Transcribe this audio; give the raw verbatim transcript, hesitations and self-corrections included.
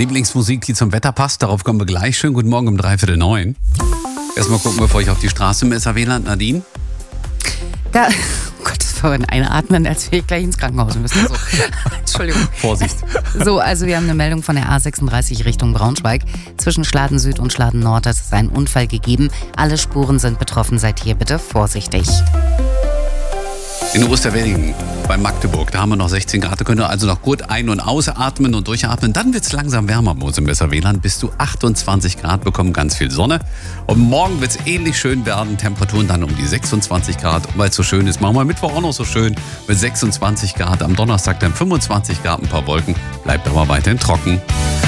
Lieblingsmusik, die zum Wetter passt, darauf kommen wir gleich. Schönen guten Morgen um dreiviertel neun. Erstmal gucken, bevor ich auf die Straße im S A W-Land. Nadine? Da, oh Gott, das war ein Einatmen, als wir gleich ins Krankenhaus müssen. So. Entschuldigung. Vorsicht. So, also wir haben eine Meldung von der A sechsunddreißig Richtung Braunschweig. Zwischen Schladen Süd und Schladen Nord hat es einen Unfall gegeben. Alle Spuren sind betroffen. Seid hier bitte vorsichtig. In Osterwedding bei Magdeburg, da haben wir noch sechzehn Grad. Da könnt ihr also noch gut ein- und ausatmen und durchatmen. Dann wird es langsam wärmer bei uns im S A W-Land. Bis zu achtundzwanzig Grad, bekommen ganz viel Sonne. Und morgen wird es ähnlich schön werden. Temperaturen dann um die sechsundzwanzig Grad. Und weil es so schön ist, machen wir Mittwoch auch noch so schön mit sechsundzwanzig Grad. Am Donnerstag dann fünfundzwanzig Grad, ein paar Wolken. Bleibt aber weiterhin trocken.